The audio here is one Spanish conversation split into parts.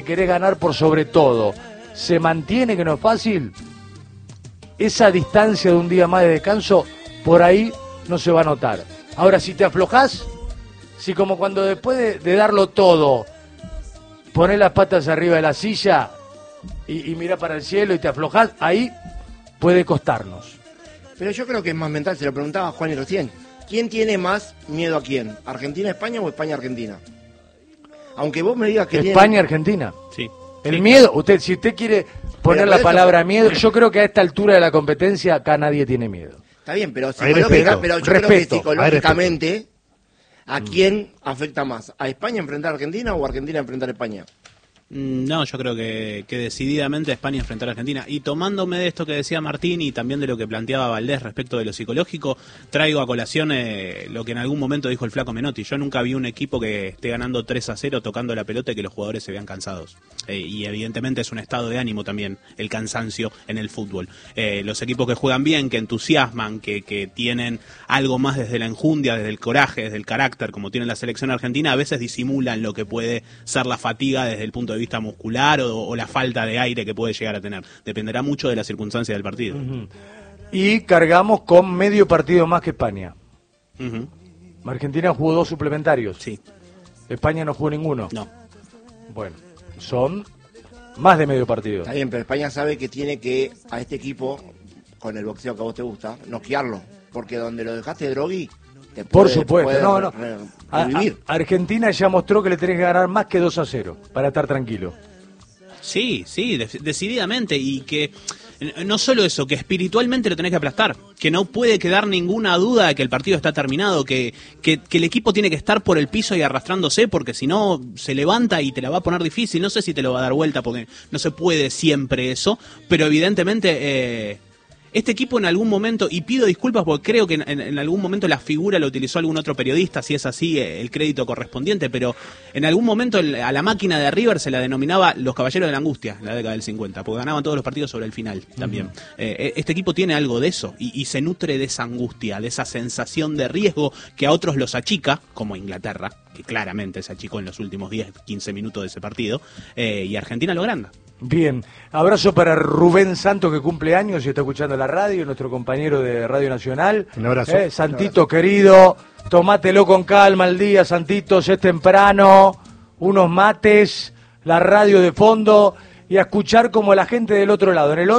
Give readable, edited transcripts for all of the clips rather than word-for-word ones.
querés ganar por sobre todo, se mantiene, que no es fácil, esa distancia de un día más de descanso, por ahí no se va a notar. Ahora, si te aflojás, si como cuando después de darlo todo, ponés las patas arriba de la silla y mirá para el cielo y te aflojás, ahí puede costarnos. Pero yo creo que es más mental, se lo preguntaba a Juan y recién. ¿Quién tiene más miedo a quién? ¿Argentina-España o España-Argentina? Aunque vos me digas que España-Argentina. Sí. El miedo, si usted quiere poner la palabra miedo, yo creo que a esta altura de la competencia acá nadie tiene miedo. Está bien, pero, Respeto. Creo que psicológicamente, ¿a quién afecta más? ¿A España enfrentar a Argentina o a Argentina enfrentar a España? No, yo creo que decididamente España enfrentar a Argentina. Y tomándome de esto que decía Martín y también de lo que planteaba Valdés respecto de lo psicológico, traigo a colación lo que en algún momento dijo el flaco Menotti. Yo nunca vi un equipo que esté ganando 3-0 tocando la pelota y que los jugadores se vean cansados. Y evidentemente es un estado de ánimo también el cansancio en el fútbol. Los equipos que juegan bien, que entusiasman, que tienen algo más desde la enjundia, desde el coraje, desde el carácter, como tiene la selección argentina, a veces disimulan lo que puede ser la fatiga desde el punto de vista muscular o la falta de aire que puede llegar a tener. Dependerá mucho de las circunstancias del partido. Y cargamos con medio partido más que España. Argentina jugó 2 suplementarios. Sí. España no jugó ninguno. No. Bueno, son más de medio partido. Está bien, pero España sabe que tiene que, a este equipo, con el boxeo que a vos te gusta, noquearlo. Porque donde lo dejaste Droghi, por supuesto, Argentina ya mostró que le tenés que ganar más que 2-0 para estar tranquilo. Sí, decididamente, y que no solo eso, que espiritualmente lo tenés que aplastar, que no puede quedar ninguna duda de que el partido está terminado, que el equipo tiene que estar por el piso y arrastrándose, porque si no se levanta y te la va a poner difícil. No sé si te lo va a dar vuelta, porque no se puede siempre eso, pero evidentemente este equipo en algún momento, y pido disculpas porque creo que en algún momento la figura lo utilizó algún otro periodista, si es así, el crédito correspondiente, pero en algún momento a la máquina de River se la denominaba los caballeros de la angustia en la década del 50, porque ganaban todos los partidos sobre el final también. Este equipo tiene algo de eso y se nutre de esa angustia, de esa sensación de riesgo que a otros los achica, como Inglaterra, que claramente se achicó en los últimos 10-15 minutos de ese partido, y Argentina lo agranda. Bien, abrazo para Rubén Santos, que cumple años y está escuchando la radio, nuestro compañero de Radio Nacional. Un abrazo. Santito querido, tomátelo con calma el día, Santitos, es temprano, unos mates, la radio de fondo y a escuchar como la gente del otro lado. En el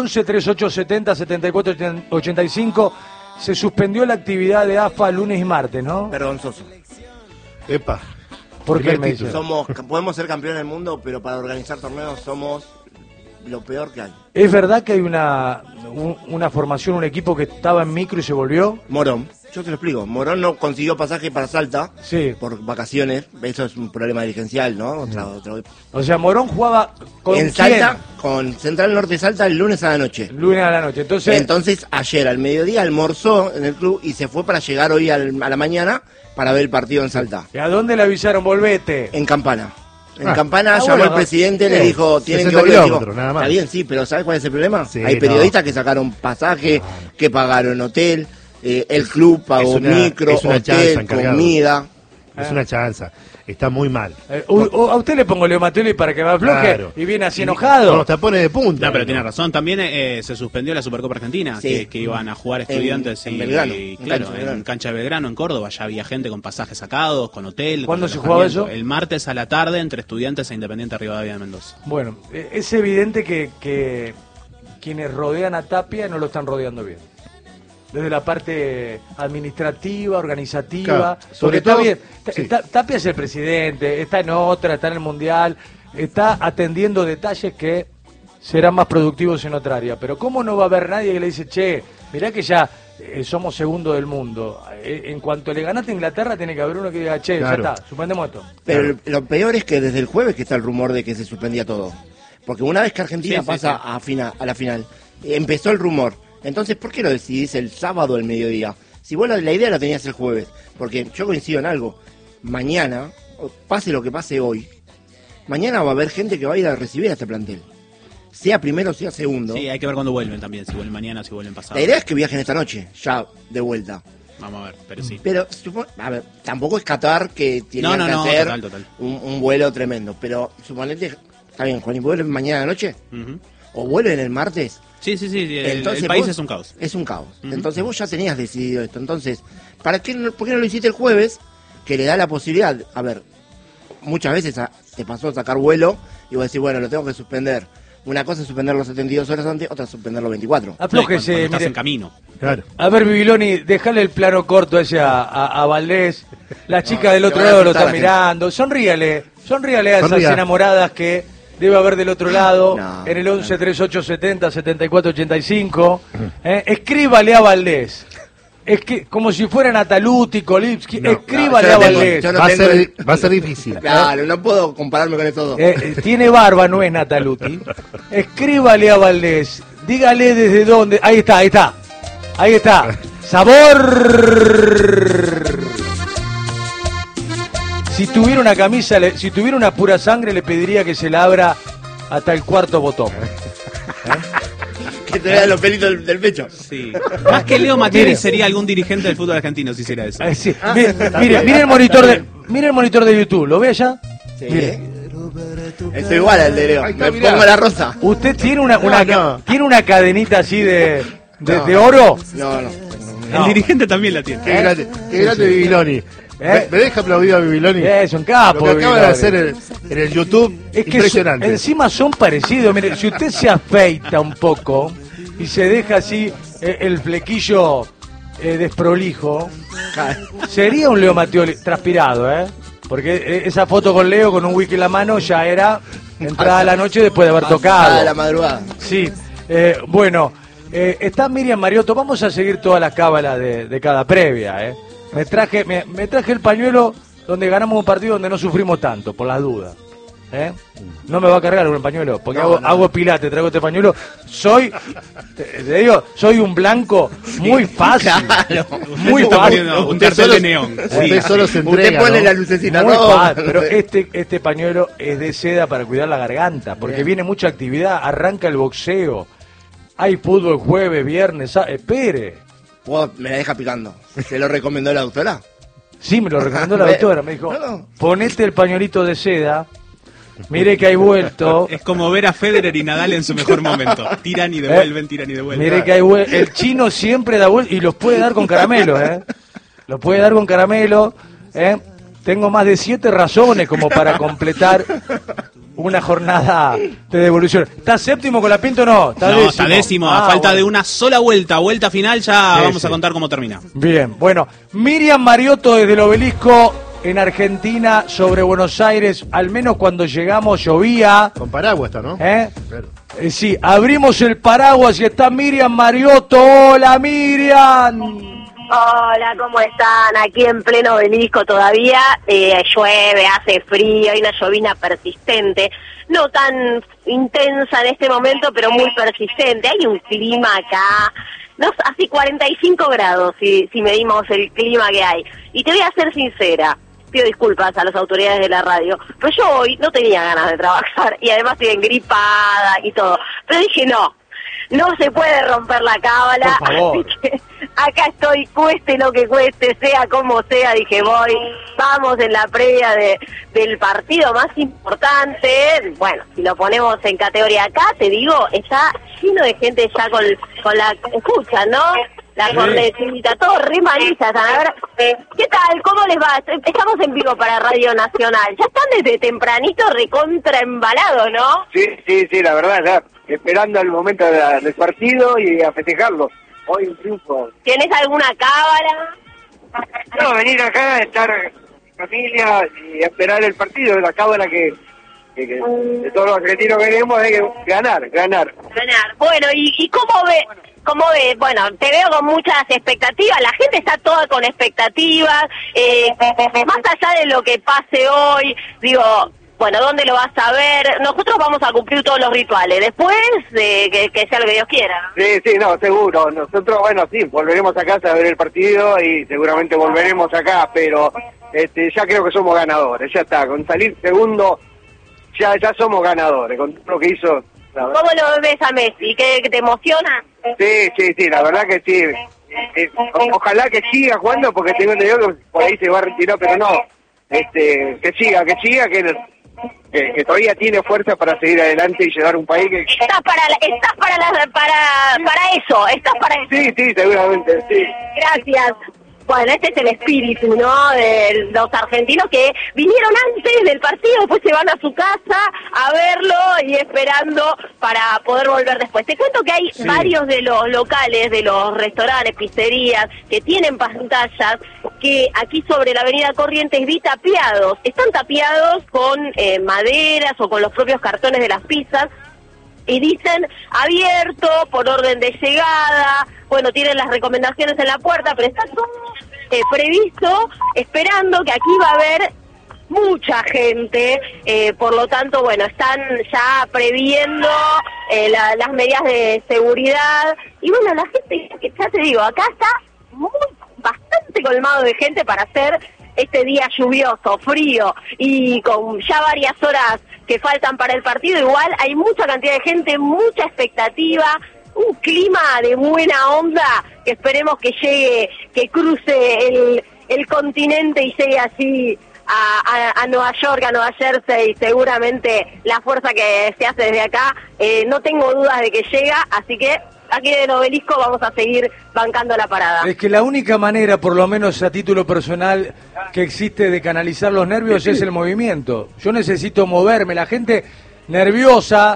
11-3870-7485 se suspendió la actividad de AFA lunes y martes, ¿no? Vergonzoso. Epa. ¿Por qué me dice? Podemos ser campeones del mundo, pero para organizar torneos somos lo peor que hay. ¿Es verdad que hay una formación, un equipo que estaba en micro y se volvió? Morón, yo te lo explico. Morón no consiguió pasaje para Salta por vacaciones. Eso es un problema dirigencial, ¿no? O sea, Morón jugaba con en Salta, con Central Norte Salta el lunes a la noche. Lunes a la noche. Entonces ayer al mediodía almorzó en el club y se fue para llegar hoy a la mañana para ver el partido en Salta. ¿Y a dónde le avisaron? Volvete. En Campana. En Campana llamó el presidente, le dijo, tienen que volver. Nada más. Está bien, sí, pero ¿sabes cuál es el problema? Sí, hay periodistas que sacaron pasaje, que pagaron hotel, el club pagó micro, hotel, comida. Es una chanza. Está muy mal. A usted le pongo Leo Mattioli para que me afloje, claro. Y viene así enojado. Con los tapones de punta. No, pero tiene razón. También se suspendió la Supercopa Argentina, que iban a jugar Estudiantes en Belgrano, en cancha de Belgrano, en Córdoba. Ya había gente con pasajes sacados, con hotel. ¿Cuándo se jugaba eso? El martes a la tarde entre Estudiantes e Independiente Rivadavia de Mendoza. Bueno, es evidente que quienes rodean a Tapia no lo están rodeando bien. Desde la parte administrativa, organizativa, claro, sobre todo bien. Sí. Tapia es el presidente, está en otra, está en el Mundial, está atendiendo detalles que serán más productivos en otra área. Pero ¿cómo no va a haber nadie que le dice, che, mirá que ya somos segundo del mundo? En cuanto le ganaste a Inglaterra, tiene que haber uno que diga, che, claro, ya está, suspendemos esto. Pero lo peor es que desde el jueves que está el rumor de que se suspendía todo. Porque una vez que Argentina pasa a la final, empezó el rumor. Entonces, ¿por qué lo decidís el sábado al mediodía? Si vos la idea la tenías el jueves, porque yo coincido en algo. Mañana, pase lo que pase hoy, mañana va a haber gente que va a ir a recibir a este plantel. Sea primero, sea segundo. Sí, hay que ver cuándo vuelven también, si vuelven mañana, si vuelven pasado. La idea es que viajen esta noche, ya de vuelta. Vamos a ver, pero sí. Pero, a ver, tampoco es Qatar que tiene que hacer total. Un vuelo tremendo, pero suponete Está bien, Juan, ¿y vuelven mañana noche? ¿O vuelven el martes? Sí, el país es un caos. Es un caos. Entonces vos ya tenías decidido esto. Entonces, ¿por qué no lo hiciste el jueves? Que le da la posibilidad, a ver, muchas veces te pasó a sacar vuelo y vos decís, bueno, lo tengo que suspender. Una cosa es suspenderlo 72 horas antes, otra es suspenderlo 24. Aflójese, cuando estás en camino. Claro. A ver, Bibiloni, dejale el plano corto ese a Valdés. La chica del otro te van a lado lo asustar está la mirando. Sonríale a esas Sonría. enamoradas que debe haber del otro lado, No, en el 11 38 70 74 85. Escríbale a Valdés. Es que, como si fuera Nataluti, Kolipsky, escríbale yo a no tengo- Valdés. yo no Va tengo- a ser difícil. Claro, no puedo compararme con esos dos. Tiene barba, no es Nataluti. Escríbale a Valdés. Dígale desde dónde. Ahí está. Sabor. Si tuviera una camisa, si tuviera una pura sangre, le pediría que se la abra hasta el cuarto botón. Que te vean los pelitos del pecho. Sí. Más que Leo Mattioli Mire. sería algún dirigente del fútbol argentino si hiciera eso. Sí. Mire el monitor de YouTube. ¿Lo ve allá? Sí. Mire. Estoy igual al de Leo. Ahí está, Me mirá. pongo la rosa. ¿Usted tiene No. tiene una cadenita así de No. oro? No. El dirigente también la tiene. Qué grande Bibiloni. Me deja aplaudir a Bibiloni. Es un capo. Lo que acaba de Bibiloni. hacer en el YouTube, Es que impresionante. encima son parecidos. Mire, si usted se afeita un poco y se deja así el flequillo desprolijo, sería un Leo Mattioli transpirado, porque esa foto con Leo con un whisky en la mano ya era entrada a la noche después de haber tocado. A la madrugada. Sí, bueno, está Miriam Mariotto. Vamos a seguir todas las cábalas de cada previa. Me traje el pañuelo donde ganamos un partido donde no sufrimos tanto, por las dudas. No me va a cargar con el pañuelo, porque hago pilate, traigo este pañuelo. Te digo, soy un blanco muy fácil. Claro. Muy Está fácil. poniendo un Usted cartel solo- de neón. Usted Sí. solo se Usted entrega, pone ¿no? la lucecita Muy roja. fácil, pero este pañuelo es de seda para cuidar la garganta, porque Bien. viene mucha actividad, arranca el boxeo, hay fútbol jueves, viernes, espere. Vos me la deja picando. ¿Se lo recomendó la doctora? Sí, me lo recomendó la doctora, me dijo, No. ponete el pañuelito de seda, mire que hay vuelto, Es como ver a Federer y Nadal en su mejor momento. Tiran y devuelven, tiran y devuelven. mire que hay vuelto, el chino siempre da vuelta y los puede dar con caramelo, los puede dar con caramelo, tengo más de 7 razones como para completar una jornada de devolución. ¿Está séptimo con la Pinto o no? Está décimo. A falta bueno. de una sola vuelta final, ya Sí, vamos sí. a contar cómo termina. Bien, bueno, Miriam Mariotto desde el Obelisco en Argentina sobre Buenos Aires, al menos cuando llegamos llovía, Con paraguas está, ¿no? Claro. sí, abrimos el paraguas y está Miriam Mariotto. Hola Miriam. Hola, ¿cómo están? Aquí en pleno Obelisco todavía, llueve, hace frío, hay una llovina persistente, no tan intensa en este momento, pero muy persistente. Hay un clima acá, no, hace 45 grados si medimos el clima que hay. Y te voy a ser sincera, pido disculpas a las autoridades de la radio, pero yo hoy no tenía ganas de trabajar y además estoy engripada y todo. Pero dije no se puede romper la cábala, Por favor. así que acá estoy, cueste lo que cueste, sea como sea, dije vamos en la previa del partido más importante. Bueno, si lo ponemos en categoría acá, te digo, está lleno de gente ya con la, escuchan, ¿no? La cornetita, todo re manizas. A ver, ¿qué tal? ¿Cómo les va? Estamos en vivo para Radio Nacional. Ya están desde tempranito recontra embalados, ¿no? Sí, la verdad, ya esperando el momento del partido y a festejarlo. Hoy un triunfo. ¿Tienes alguna cábala? No, venir acá, estar en familia y esperar el partido, la cábala que de todos los argentinos queremos es ganar. Ganar. Bueno, ¿y cómo ve? ¿Cómo ves? Bueno, te veo con muchas expectativas, la gente está toda con expectativas, más allá de lo que pase hoy, digo, bueno, ¿dónde lo vas a ver? Nosotros vamos a cumplir todos los rituales, después de que sea lo que Dios quiera. Sí, no, seguro. Nosotros, bueno, sí, volveremos a casa a ver el partido y seguramente volveremos acá, pero ya creo que somos ganadores, ya está, con salir segundo ya somos ganadores, con lo que hizo. ¿Cómo lo ves a Messi? ¿Qué te emociona? Sí, la verdad que sí. Ojalá que siga jugando porque tengo entendido que por ahí se va a retirar, pero no. Que siga, que que todavía tiene fuerza para seguir adelante y llevar un país que... Estás para eso. Sí, seguramente, sí. Gracias. Bueno, este es el espíritu, ¿no?, de los argentinos que vinieron antes del partido, después se van a su casa a verlo y esperando para poder volver después. Te cuento que hay varios de los locales, de los restaurantes, pizzerías, que tienen pantallas que aquí sobre la avenida Corrientes vi tapiados. Están tapiados con maderas o con los propios cartones de las pizzas. Y dicen abierto por orden de llegada, bueno, tienen las recomendaciones en la puerta, pero está todo previsto, esperando que aquí va a haber mucha gente, por lo tanto, bueno, están ya previendo las medidas de seguridad, y bueno, la gente, ya te digo, acá está bastante colmado de gente para hacer este día lluvioso, frío, y con ya varias horas que faltan para el partido. Igual hay mucha cantidad de gente, mucha expectativa, un clima de buena onda, que esperemos que llegue, que cruce el continente y llegue así a Nueva York, a Nueva Jersey, y seguramente la fuerza que se hace desde acá, no tengo dudas de que llega, así que aquí en el Obelisco vamos a seguir bancando la parada. Es que la única manera, por lo menos a título personal, que existe de canalizar los nervios es el movimiento. Yo necesito moverme, la gente nerviosa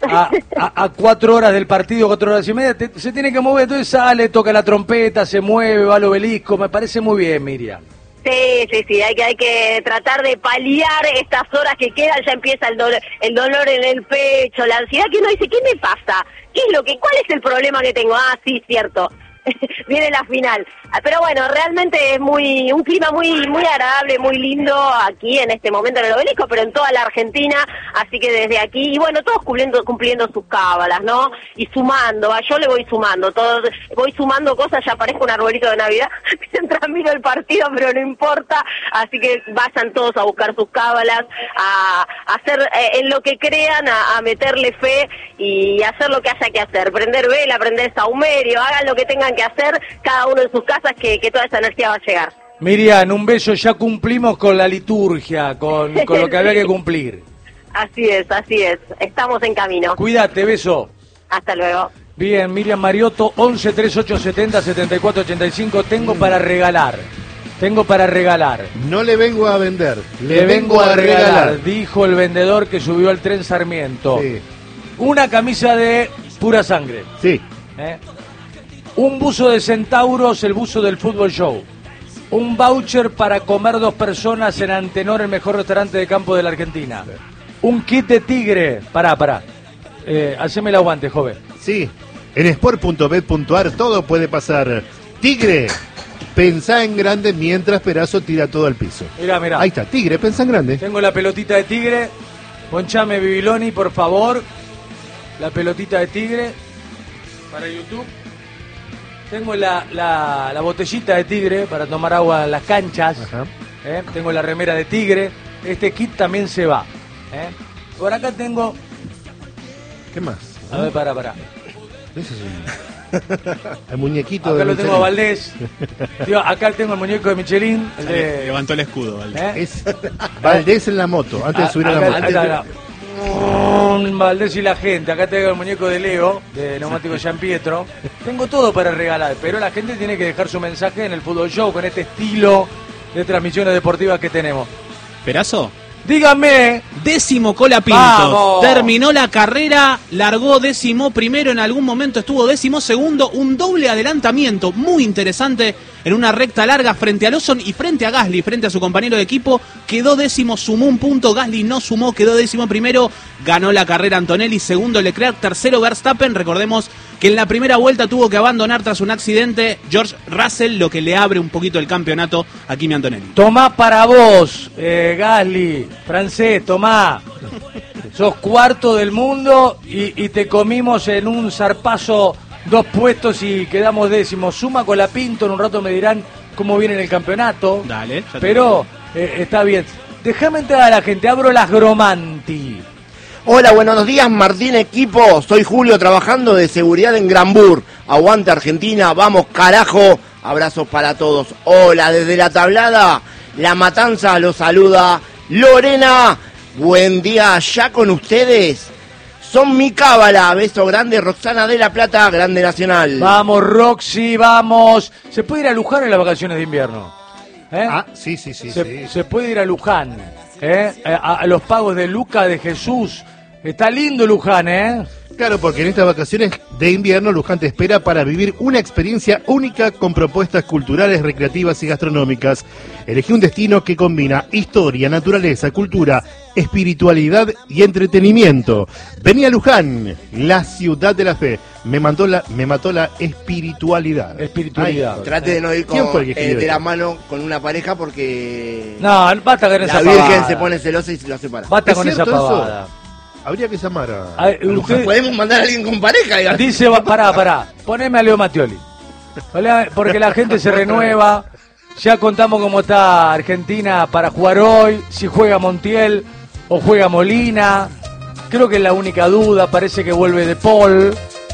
a 4 horas del partido, 4 horas y media, se tiene que mover, entonces sale, toca la trompeta, se mueve, va al Obelisco, me parece muy bien, Miriam. Sí, hay que tratar de paliar estas horas que quedan, ya empieza el dolor en el pecho, la ansiedad, que uno dice, ¿qué me pasa? ¿Cuál es el problema que tengo? Ah, sí, cierto, viene la final. Pero bueno, realmente es un clima muy agradable, muy lindo aquí en este momento en el Obelisco, pero en toda la Argentina, así que desde aquí, y bueno, todos cumpliendo sus cábalas, ¿no? Y sumando, yo le voy sumando, voy sumando cosas, ya parezco un arbolito de Navidad, mientras miro el partido, pero no importa, así que vayan todos a buscar sus cábalas, a hacer en lo que crean, a meterle fe y hacer lo que haya que hacer, prender vela, prender saumerio, hagan lo que tengan que hacer, cada uno en sus casas, que toda esa energía va a llegar. Miriam, un beso, ya cumplimos con la liturgia, con lo que había que cumplir. Así es, estamos en camino. Cuídate, beso. Hasta luego. Bien, Miriam Mariotto, 11 3870 7485, tengo para regalar. No le vengo a vender, le vengo a regalar, dijo el vendedor que subió al tren Sarmiento. Sí. Una camisa de pura sangre. Sí. Un buzo de centauros, el buzo del Fútbol Show. Un voucher para comer 2 personas en Antenor, el mejor restaurante de campo de la Argentina. Un kit de Tigre. Pará. Haceme el aguante, joven. Sí. En sport.bet.ar todo puede pasar. Tigre, pensá en grande mientras Perazo tira todo al piso. Mirá. Ahí está, Tigre, pensá en grande. Tengo la pelotita de Tigre. Ponchame, Bibiloni, por favor. La pelotita de Tigre. Para YouTube. Tengo la botellita de Tigre para tomar agua en las canchas. Tengo la remera de Tigre. Este kit también se va. Por acá tengo... ¿Qué más? A ver, pará. Ese es el muñequito acá de lo tengo a Valdés. Tío, acá tengo el muñeco de Michelin. Levantó el escudo, Valdés. Es Valdés en la moto, antes de subir a la moto. Valdés y la gente. Acá tengo el muñeco de Leo, de Neumático Gian Pietro. Tengo todo para regalar, pero la gente tiene que dejar su mensaje en el Fútbol Show con este estilo de transmisiones deportivas que tenemos. ¿Perazo? Dígame. 10º Colapinto. ¡Vamos! Terminó la carrera, largó 11º, en algún momento estuvo 12º, un doble adelantamiento muy interesante en una recta larga frente a Lawson y frente a Gasly, frente a su compañero de equipo. Quedó 10º, sumó un punto, Gasly no sumó, quedó 11º, ganó la carrera Antonelli, 2º Leclerc, 3º Verstappen. Recordemos que en la primera vuelta tuvo que abandonar tras un accidente George Russell, lo que le abre un poquito el campeonato a Kimi Antonelli. Tomá para vos, Gasly, francés, tomá. Sos cuarto del mundo y te comimos en un zarpazo 2 puestos y quedamos 10º. Suma Colapinto, en un rato me dirán cómo viene en el campeonato. Dale. Pero está bien. Déjame entrar a la gente, abro las Gromanti. Hola, buenos días, Martín equipo. Soy Julio, trabajando de seguridad en Granbur. Aguante Argentina, vamos carajo. Abrazos para todos. Hola, desde la tablada, La Matanza los saluda Lorena Buen día, ya con ustedes. Son mi cábala. Beso grande, Roxana de la Plata, grande Nacional. Vamos, Roxy, vamos. ¿Se puede ir a Luján en las vacaciones de invierno? Sí. Se puede ir a Luján, a los pagos de Luca de Jesús. Está lindo Luján, Claro, porque en estas vacaciones de invierno Luján te espera para vivir una experiencia única con propuestas culturales, recreativas y gastronómicas. Elegí un destino que combina historia, naturaleza, cultura, espiritualidad y entretenimiento. Vení a Luján, la ciudad de la fe. Me mató la espiritualidad. Espiritualidad. Trate de no ir ¿Quién fue el que escribió de la esto? mano con una pareja porque No, basta con esa la Virgen pavada. se pone celosa y se lo separa. Basta ¿Es con esa cierto eso? pavada. Habría que llamar a... Usted ¿Podemos mandar a alguien con pareja? Digamos? dice, pará, poneme a Leo Mattioli. Porque la gente se renueva. Ya contamos cómo está Argentina para jugar hoy, si juega Montiel o juega Molina. Creo que es la única duda, parece que vuelve De Paul.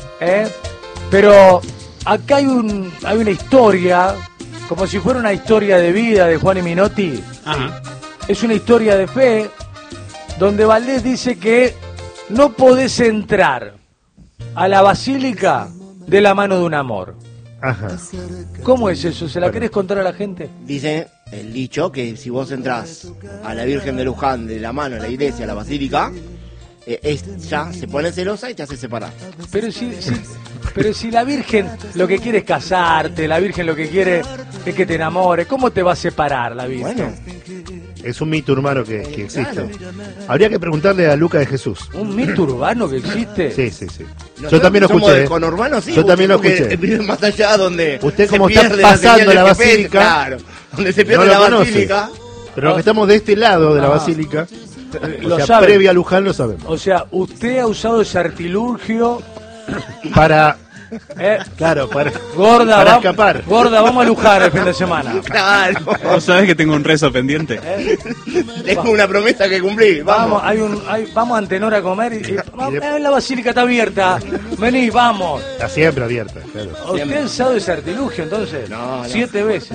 Pero acá hay una historia, como si fuera una historia de vida de Juan y Minotti. Ajá. Es una historia de fe, donde Valdés dice que no podés entrar a la basílica de la mano de un amor. Ajá. ¿Cómo es eso? ¿Se la querés contar a la gente? Dice el dicho que si vos entrás a la Virgen de Luján de la mano a la iglesia, a la basílica, ella se pone celosa y te hace separar. Pero si la Virgen lo que quiere es casarte, la Virgen lo que quiere es que te enamores, ¿cómo te va a separar la Virgen? Bueno, Es un mito urbano que existe. Claro. Habría que preguntarle a Luca de Jesús. ¿Un mito urbano que existe? Sí. Yo nosotros también lo somos escuché. del conurbano, sí. Yo también lo porque escuché. viven más allá donde Usted se como está pierde pasando señal la del GPS, basílica, claro, donde se pierde no lo la conoce. basílica. Pero los que estamos de este lado de la basílica, Lo o sea, saben. previa a Luján, lo sabemos. O sea, usted ha usado ese artilugio. Para, ¿eh? claro, para Gorda, escapar. Gorda, vamos a Luján el fin de semana. Claro. ¿Vos sabés que tengo un rezo pendiente? Tengo una promesa que cumplir. Vamos, Vamos. vamos a Antenor a comer la basílica está abierta. Vení, vamos. Está siempre abierta, claro. ¿Usted ha usado ese artilugio entonces? No. 7 veces.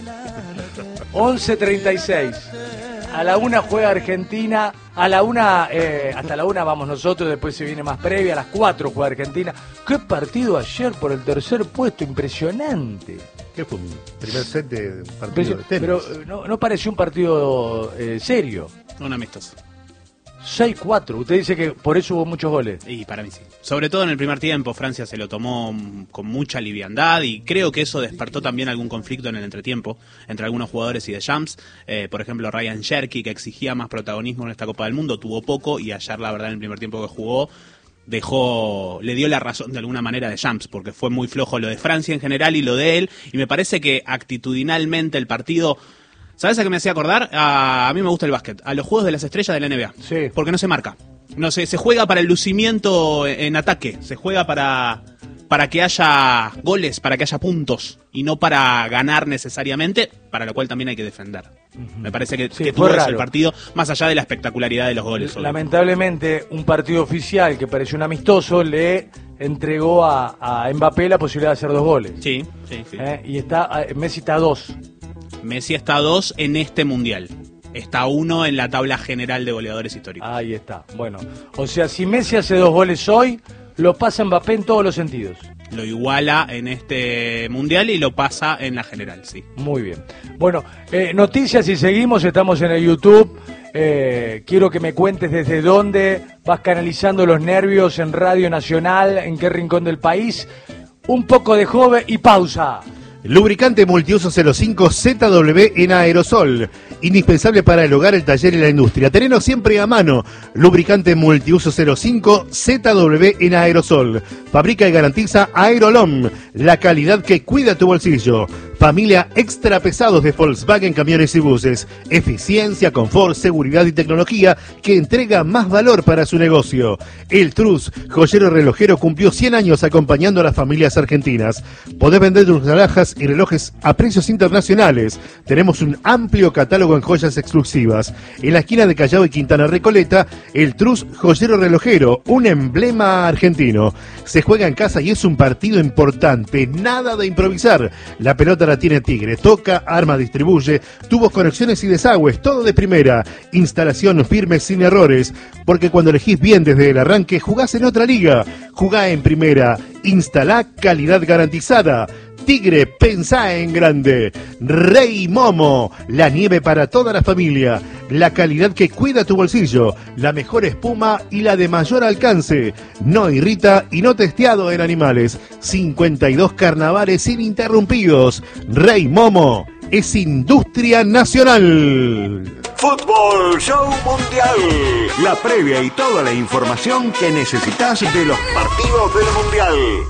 11:36. A la 1 juega Argentina. A la 1, hasta la 1 vamos nosotros, después se viene más previa. A las 4 juega Argentina. ¿Qué partido ayer por el tercer puesto? Impresionante. ¿Qué fue? ¿Un primer set de partido de tenis? Pero no pareció un partido serio. Un amistoso. 6-4. Usted dice que por eso hubo muchos goles. Y para mí sí. Sobre todo en el primer tiempo, Francia se lo tomó con mucha liviandad y creo que eso despertó también algún conflicto en el entretiempo entre algunos jugadores y Deschamps. Por ejemplo, Ryan Cherky, que exigía más protagonismo en esta Copa del Mundo, tuvo poco y ayer, la verdad, en el primer tiempo que jugó, le dio la razón de alguna manera a Deschamps, porque fue muy flojo lo de Francia en general y lo de él, y me parece que actitudinalmente el partido... ¿Sabes a qué me hacía acordar? A mí me gusta el básquet, a los Juegos de las Estrellas de la NBA. Sí. Porque no se marca. No se juega para el lucimiento en ataque, se juega para que haya goles, para que haya puntos, y no para ganar necesariamente, para lo cual también hay que defender. Me parece que, Sí, que fue tuvo eso raro. el partido, más allá de la espectacularidad de los goles. obvio. Lamentablemente, un partido oficial que pareció un amistoso le entregó a Mbappé la posibilidad de hacer 2 goles. Sí. Y Messi está a 2. Messi está a 2 en este Mundial. Está a 1 en la tabla general de goleadores históricos. Ahí está. Bueno, o sea, si Messi hace 2 goles hoy, lo pasa Mbappé en todos los sentidos. Lo iguala en este Mundial y lo pasa en la general, sí. Muy bien. Bueno, noticias y seguimos, estamos en el YouTube. Quiero que me cuentes desde dónde vas canalizando los nervios en Radio Nacional, en qué rincón del país. Un poco de joven y pausa. Lubricante multiuso 05 ZW en aerosol. Indispensable para el hogar, el taller y la industria. Tenerlo siempre a mano. Lubricante multiuso 05 ZW en aerosol. Fabrica y garantiza Aerolom. La calidad que cuida tu bolsillo. Familia extra pesados de Volkswagen Camiones y Buses. Eficiencia, confort, seguridad y tecnología que entrega más valor para su negocio. El Trus, joyero relojero, cumplió 100 años acompañando a las familias argentinas. Podés vender tus alhajas y relojes a precios internacionales. Tenemos un amplio catálogo en joyas exclusivas. En la esquina de Callao y Quintana Recoleta, el Trus Joyero Relojero, un emblema argentino. Se juega en casa y es un partido importante. Nada de improvisar. La pelota toda la tiene Tigre. Toca, arma, distribuye, tubos, conexiones y desagües, todo de primera. Instalación firme sin errores, porque cuando elegís bien desde el arranque, jugás en otra liga. Jugá en primera. Instalá, calidad garantizada. Tigre, pensá en grande. Rey Momo, la nieve para toda la familia, la calidad que cuida tu bolsillo, la mejor espuma y la de mayor alcance. No irrita y no testeado en animales. 52 carnavales ininterrumpidos. Rey Momo es industria nacional. Fútbol Show Mundial. La previa y toda la información que necesitas de los partidos del Mundial.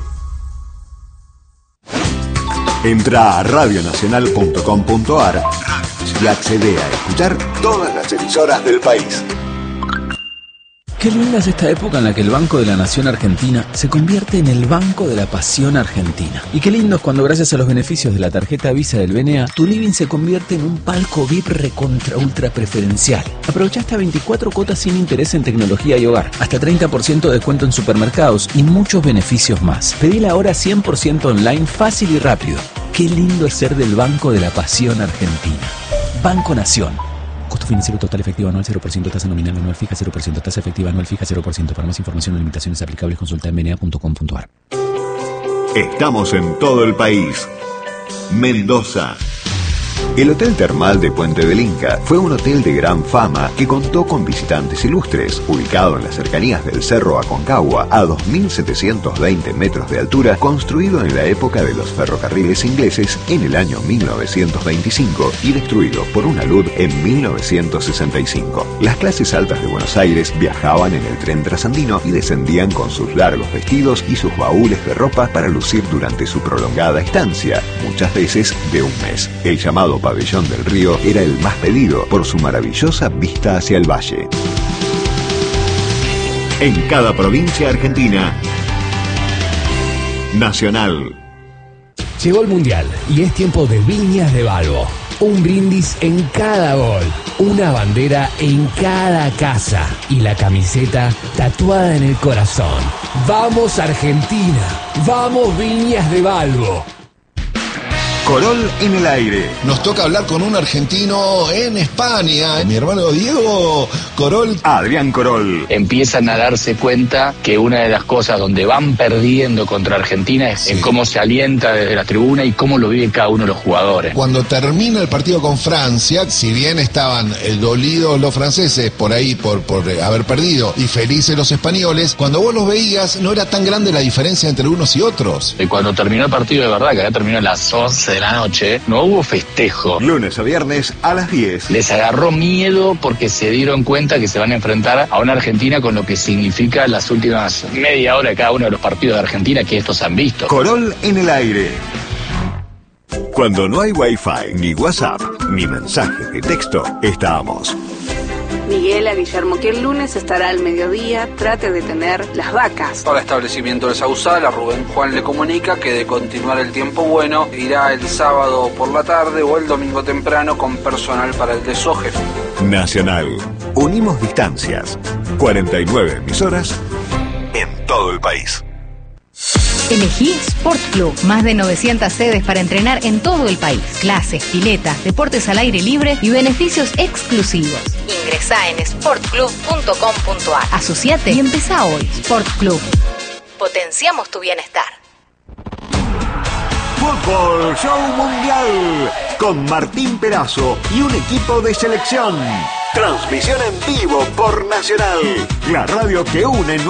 Entra a radionacional.com.ar y accede a escuchar todas las emisoras del país. Qué linda es esta época en la que el Banco de la Nación Argentina se convierte en el Banco de la Pasión Argentina. Y qué lindo es cuando, gracias a los beneficios de la tarjeta Visa del BNA, tu living se convierte en un palco VIP recontra ultra preferencial. Aprovecha hasta 24 cuotas sin interés en tecnología y hogar, hasta 30% de descuento en supermercados y muchos beneficios más. Pedila ahora 100% online, fácil y rápido. Qué lindo es ser del Banco de la Pasión Argentina. Banco Nación. Costo financiero total efectivo anual 0%, tasa nominal anual fija 0%, tasa efectiva anual fija 0%. Para más información o limitaciones aplicables, consulta en bna.com.ar. Estamos en todo el país. Mendoza. El Hotel Termal de Puente del Inca fue un hotel de gran fama que contó con visitantes ilustres, ubicado en las cercanías del Cerro Aconcagua, a 2.720 metros de altura, construido en la época de los ferrocarriles ingleses en el año 1925 y destruido por una alud en 1965. Las clases altas de Buenos Aires viajaban en el tren trasandino y descendían con sus largos vestidos y sus baúles de ropa para lucir durante su prolongada estancia, muchas veces de un mes. El llamado Pabellón del Río era el más pedido por su maravillosa vista hacia el valle. En cada provincia argentina, Nacional. Llegó el Mundial y es tiempo de Viñas de Balbo. Un brindis en cada gol, una bandera en cada casa y la camiseta tatuada en el corazón. ¡Vamos Argentina! ¡Vamos Viñas de Balbo! Corol en el aire. Nos toca hablar con un argentino en España. Mi hermano Diego Corol. Adrián Corol. Empiezan a darse cuenta que una de las cosas donde van perdiendo contra Argentina es en cómo se alienta desde la tribuna y cómo lo vive cada uno de los jugadores. Cuando termina el partido con Francia, si bien estaban dolidos los franceses por ahí por haber perdido y felices los españoles, cuando vos los veías no era tan grande la diferencia entre unos y otros. Y cuando terminó el partido de verdad, que acá terminó a las 11 de la noche, no hubo festejo. Lunes a viernes a las 10. Les agarró miedo porque se dieron cuenta que se van a enfrentar a una Argentina con lo que significa las últimas media hora de cada uno de los partidos de Argentina que estos han visto. Corol en el aire. Cuando no hay Wi-Fi, ni WhatsApp, ni mensajes de texto, estamos. Miguel a Guillermo que el lunes estará al mediodía, trate de tener las vacas. Para establecimiento de Sausal, a Rubén Juan le comunica que de continuar el tiempo bueno, irá el sábado por la tarde o el domingo temprano con personal para el desoje. Nacional. Unimos distancias. 49 emisoras en todo el país. Elegí Sport Club. Más de 900 sedes para entrenar en todo el país. Clases, piletas, deportes al aire libre y beneficios exclusivos. Ingresá en sportclub.com.ar. Asociate y empezá hoy. Sport Club. Potenciamos tu bienestar. Fútbol Show Mundial con Martín Perazo y un equipo de selección. Transmisión en vivo por Nacional, la radio que une